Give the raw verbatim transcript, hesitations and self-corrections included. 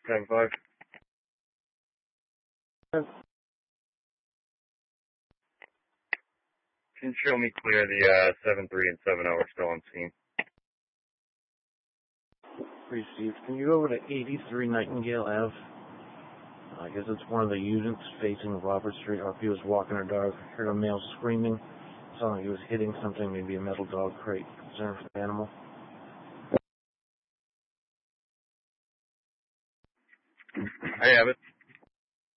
ten five. Can you show me clear the uh, seven three and seven zero are still on scene? Received. Can you go over to eighty-three Nightingale Avenue? I guess it's one of the units facing Robert Street. R P was walking her dog. Heard a male screaming. Sounded like he was hitting something, maybe a metal dog crate. Concern for the animal. I have it.